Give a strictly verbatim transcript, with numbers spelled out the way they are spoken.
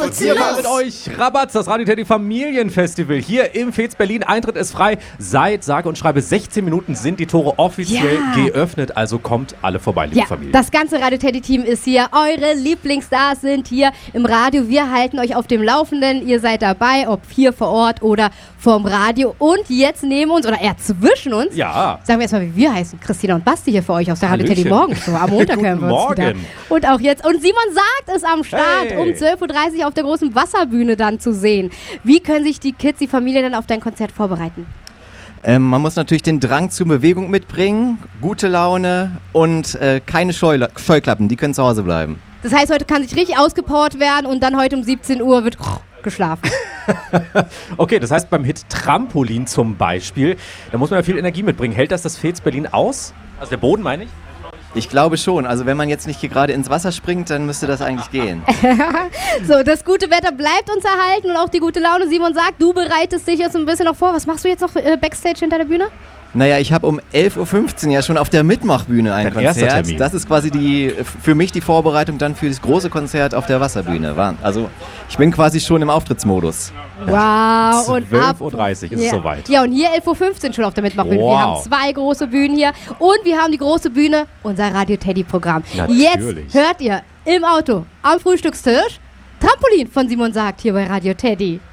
Hier war mit euch Rabatz, das Radio Teddy Familienfestival hier im Fez Berlin. Eintritt ist frei. Seit sage und schreibe sechzehn Minuten sind die Tore offiziell ja. geöffnet. Also kommt alle vorbei, liebe ja, Familie. Das ganze Radio Teddy Team ist hier. Eure Lieblingsstars sind hier im Radio. Wir halten euch auf dem Laufenden. Ihr seid dabei, ob hier vor Ort oder vorm Radio. Und jetzt neben uns, oder eher zwischen uns, ja. sagen wir erstmal, wie wir heißen. Christina und Basti hier für euch aus der Radio Teddy Morgen Show. Am Montag hören wir uns Morgen. wieder. Und auch jetzt. Und Simon Sagt ist am Start, hey. um zwölf Uhr dreißig auf der großen Wasserbühne dann zu sehen. Wie können sich die Kids, die Familie dann auf dein Konzert vorbereiten? Ähm, man muss natürlich den Drang zur Bewegung mitbringen, gute Laune und äh, keine Scheula- Scheuklappen, die können zu Hause bleiben. Das heißt, heute kann sich richtig ausgepowert werden und dann heute um siebzehn Uhr wird geschlafen. Okay, das heißt beim Hit Trampolin zum Beispiel, da muss man ja viel Energie mitbringen. Hält das das Fez Berlin aus? Also der Boden, meine ich? Ich glaube schon. Also wenn man jetzt nicht hier gerade ins Wasser springt, dann müsste das eigentlich gehen. So, das gute Wetter bleibt uns erhalten und auch die gute Laune. Simon Sagt, du bereitest dich jetzt ein bisschen noch vor. Was machst du jetzt noch äh, Backstage hinter der Bühne? Naja, ich habe um elf Uhr fünfzehn ja schon auf der Mitmachbühne ein Dein erster Konzert. Termin. Das ist quasi die für mich die Vorbereitung dann für das große Konzert auf der Wasserbühne. Also ich bin quasi schon im Auftrittsmodus. Wow. Und zwölf Uhr dreißig ist ja. es soweit. Ja, und hier elf Uhr fünfzehn schon auf der Mitmachbühne. Wow. Wir haben zwei große Bühnen hier und wir haben die große Bühne, unser Radio Teddy Programm. Natürlich. Jetzt hört ihr im Auto am Frühstückstisch Trampolin von Simon Sagt hier bei Radio Teddy.